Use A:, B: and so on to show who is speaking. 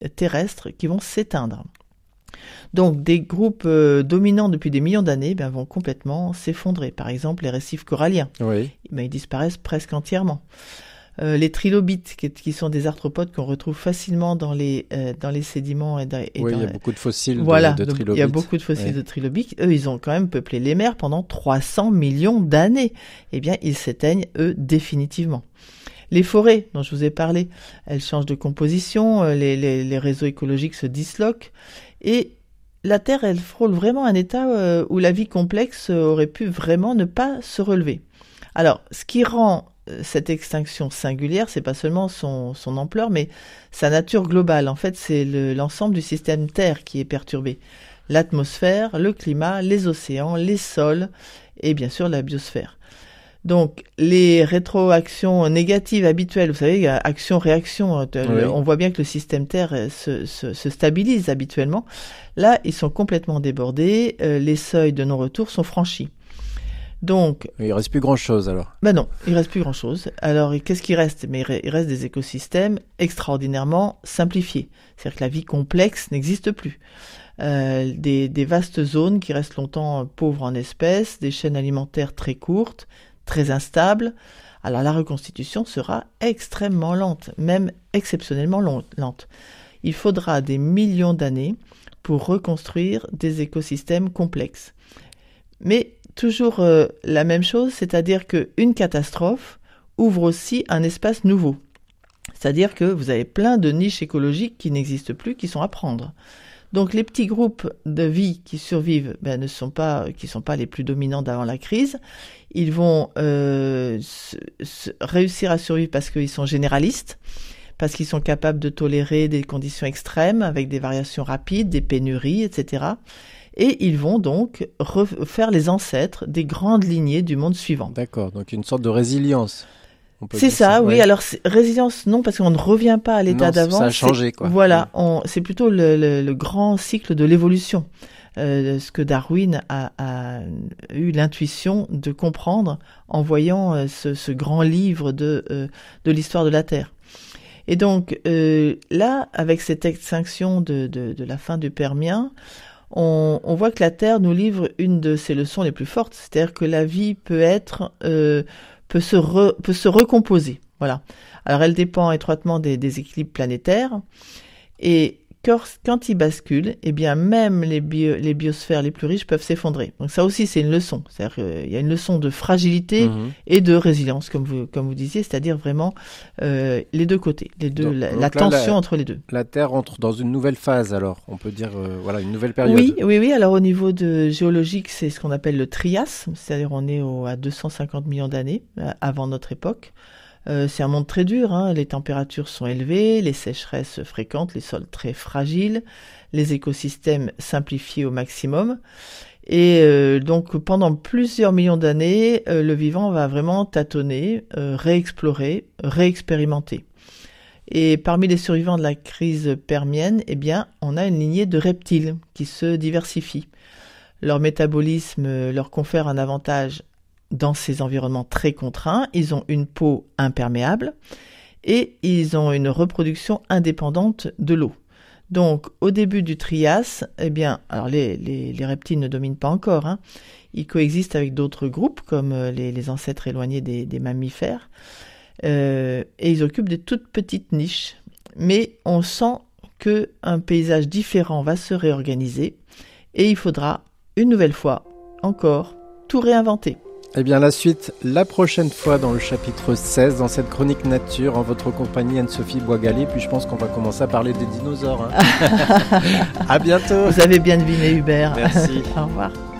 A: terrestres qui vont s'éteindre. Donc, des groupes dominants depuis des millions d'années vont complètement s'effondrer. Par exemple, les récifs coralliens.
B: Oui.
A: Ils disparaissent presque entièrement. Les trilobites, qui sont des arthropodes qu'on retrouve facilement dans les sédiments.
B: Il y a beaucoup de fossiles de trilobites.
A: Il y a beaucoup de fossiles de trilobites. Eux, ils ont quand même peuplé les mers pendant 300 millions d'années. Ils s'éteignent, eux, définitivement. Les forêts, dont je vous ai parlé, elles changent de composition, les réseaux écologiques se disloquent, et la Terre, elle frôle vraiment un état où la vie complexe aurait pu vraiment ne pas se relever. Alors, ce qui rend cette extinction singulière, c'est pas seulement son ampleur, mais sa nature globale. En fait, c'est l'ensemble du système Terre qui est perturbé. L'atmosphère, le climat, les océans, les sols, et bien sûr la biosphère. Donc, les rétroactions négatives habituelles, vous savez, action-réaction, on voit bien que le système Terre se stabilise habituellement. Là, ils sont complètement débordés, les seuils de non-retour sont franchis. Donc,
B: il reste plus grand-chose alors.
A: Non, il reste plus grand-chose. Alors, qu'est-ce qui reste ? Mais il reste des écosystèmes extraordinairement simplifiés. C'est-à-dire que la vie complexe n'existe plus. Des vastes zones qui restent longtemps pauvres en espèces, des chaînes alimentaires très courtes, très instables. Alors, la reconstitution sera extrêmement lente, même exceptionnellement lente. Il faudra des millions d'années pour reconstruire des écosystèmes complexes. Mais toujours la même chose, c'est-à-dire qu'une catastrophe ouvre aussi un espace nouveau. C'est-à-dire que vous avez plein de niches écologiques qui n'existent plus, qui sont à prendre. Donc les petits groupes de vie qui survivent ne sont pas les plus dominants d'avant la crise. Ils vont réussir à survivre parce qu'ils sont généralistes, parce qu'ils sont capables de tolérer des conditions extrêmes avec des variations rapides, des pénuries, etc. Et ils vont donc refaire les ancêtres des grandes lignées du monde suivant.
B: D'accord, donc une sorte de résilience.
A: C'est ça, oui. Ouais. Alors, résilience, non, parce qu'on ne revient pas à l'état d'avant.
B: Ça a changé, quoi.
A: Voilà, c'est plutôt le grand cycle de l'évolution. Ce que Darwin a eu l'intuition de comprendre en voyant ce grand livre de l'histoire de la Terre. Et donc, là, avec cette extinction de la fin du Permien, on voit que la Terre nous livre une de ses leçons les plus fortes, c'est-à-dire que la vie peut se recomposer. Voilà. Alors, elle dépend étroitement des équilibres planétaires. Et quand ils basculent, même les biosphères les plus riches peuvent s'effondrer. Donc ça aussi, c'est une leçon. C'est-à-dire qu'il y a une leçon de fragilité et de résilience, comme vous disiez, c'est-à-dire vraiment les deux côtés, la tension entre les deux.
B: La Terre entre dans une nouvelle phase, alors on peut dire une nouvelle période.
A: Oui. Alors au niveau géologique, c'est ce qu'on appelle le Trias, c'est-à-dire on est à 250 millions d'années avant notre époque. C'est un monde très dur, les températures sont élevées, les sécheresses fréquentes, les sols très fragiles, les écosystèmes simplifiés au maximum. Et donc pendant plusieurs millions d'années, le vivant va vraiment tâtonner, réexplorer, réexpérimenter. Et parmi les survivants de la crise permienne, on a une lignée de reptiles qui se diversifient. Leur métabolisme leur confère un avantage dans ces environnements très contraints. Ils ont une peau imperméable et ils ont une reproduction indépendante de l'eau. Donc, au début du Trias, alors les reptiles ne dominent pas encore. Ils coexistent avec d'autres groupes, comme les ancêtres éloignés des mammifères. Et ils occupent des toutes petites niches. Mais on sent qu'un paysage différent va se réorganiser et il faudra, une nouvelle fois, encore, tout réinventer.
B: La suite, la prochaine fois dans le chapitre 16, dans cette chronique nature, en votre compagnie Anne-Sophie Boisgalet. Puis je pense qu'on va commencer à parler des dinosaures. À bientôt.
A: Vous avez bien deviné, Hubert.
B: Merci.
A: Au revoir.